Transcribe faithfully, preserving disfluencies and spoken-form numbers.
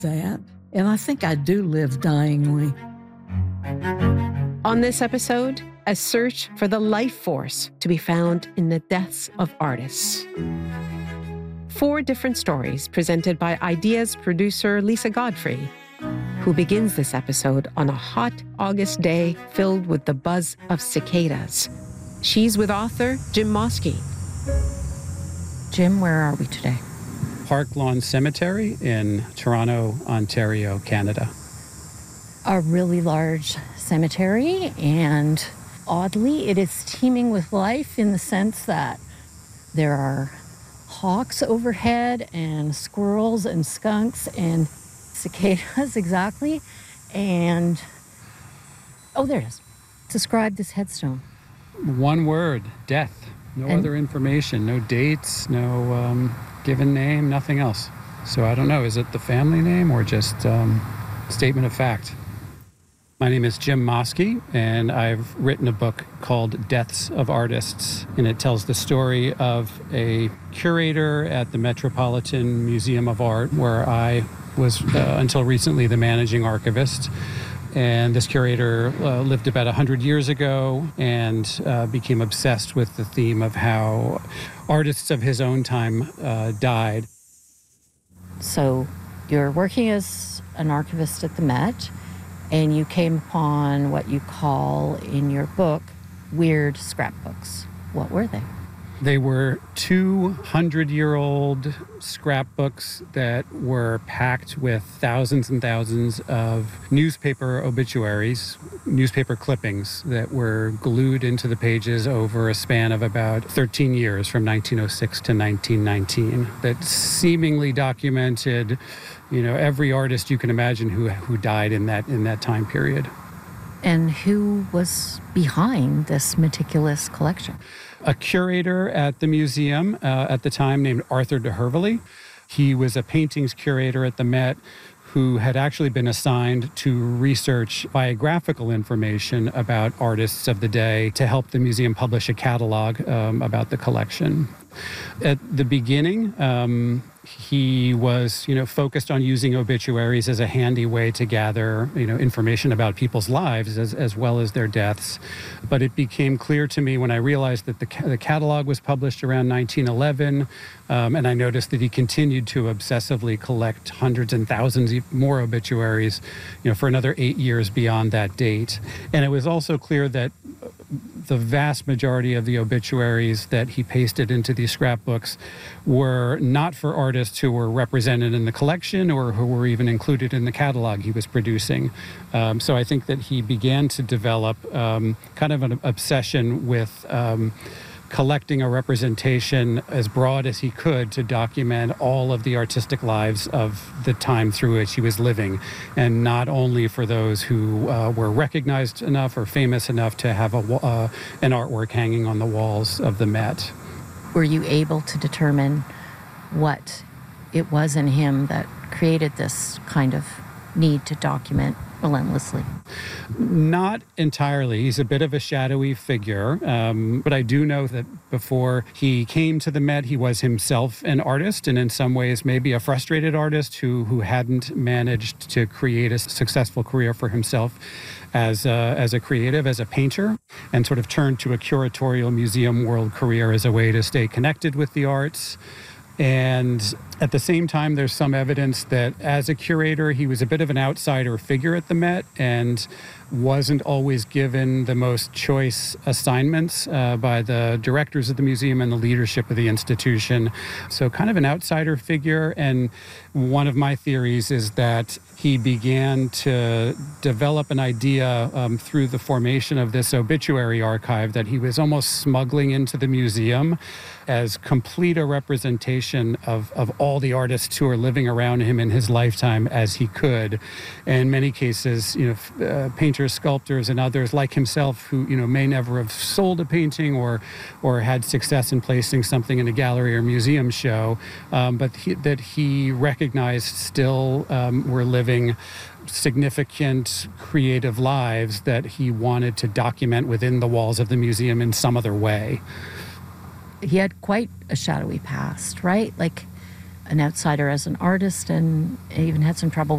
that, and I think I do live dyingly. On this episode, a search for the life force to be found in the deaths of artists. Four different stories presented by Ideas producer Lisa Godfrey, who begins this episode on a hot August day filled with the buzz of cicadas. She's with author Jim Moskey. Jim, where are we today? Park Lawn Cemetery in Toronto, Ontario, Canada. A really large cemetery, and oddly, it is teeming with life in the sense that there are hawks overhead and squirrels and skunks and cicadas, exactly. And, oh, there it is. Describe this headstone. One word, death. No And- other information, no dates, no um, given name, nothing else. So I don't know, is it the family name or just um, statement of fact? My name is Jim Moskey, and I've written a book called Deaths of Artists, and it tells the story of a curator at the Metropolitan Museum of Art, where I was, uh, until recently, the managing archivist. And this curator uh, lived about one hundred years ago and uh, became obsessed with the theme of how artists of his own time uh, died. So you're working as an archivist at the Met, and you came upon what you call in your book weird scrapbooks. What were they? They were two hundred-year-old scrapbooks that were packed with thousands and thousands of newspaper obituaries, newspaper clippings that were glued into the pages over a span of about thirteen years, from nineteen oh six to nineteen nineteen, that seemingly documented, you know, every artist you can imagine who who died in that in that time period. And who was behind this meticulous collection? A curator at the museum uh, at the time named Arthur de Hervely. He was a paintings curator at the Met who had actually been assigned to research biographical information about artists of the day to help the museum publish a catalog um, about the collection. At the beginning, um, he was, you know, focused on using obituaries as a handy way to gather, you know, information about people's lives as, as well as their deaths. But it became clear to me when I realized that the, ca- the catalog was published around nineteen eleven, um, and I noticed that he continued to obsessively collect hundreds and thousands more obituaries, you know, for another eight years beyond that date. And it was also clear that the vast majority of the obituaries that he pasted into these scrapbooks were not for artists who were represented in the collection or who were even included in the catalog he was producing. Um, so I think that he began to develop um, kind of an obsession with um, collecting a representation as broad as he could to document all of the artistic lives of the time through which he was living, and not only for those who uh, were recognized enough or famous enough to have a, uh, an artwork hanging on the walls of the Met. Were you able to determine what it was in him that created this kind of need to document relentlessly? Not entirely. He's a bit of a shadowy figure, um, but I do know that before he came to the Met, he was himself an artist, and in some ways maybe a frustrated artist who who hadn't managed to create a successful career for himself as a, as a creative, as a painter, and sort of turned to a curatorial museum world career as a way to stay connected with the arts. And at the same time, there's some evidence that as a curator, he was a bit of an outsider figure at the Met and wasn't always given the most choice assignments uh, by the directors of the museum and the leadership of the institution. So kind of an outsider figure. And one of my theories is that he began to develop an idea um, through the formation of this obituary archive that he was almost smuggling into the museum as complete a representation of, of all the artists who are living around him in his lifetime as he could. In many cases, you know, uh, painters, sculptors, and others like himself who, you know, may never have sold a painting or or had success in placing something in a gallery or museum show, um, but he, that he recognized still um, were living significant creative lives that he wanted to document within the walls of the museum in some other way. He had quite a shadowy past, right? Like an outsider as an artist, and even had some trouble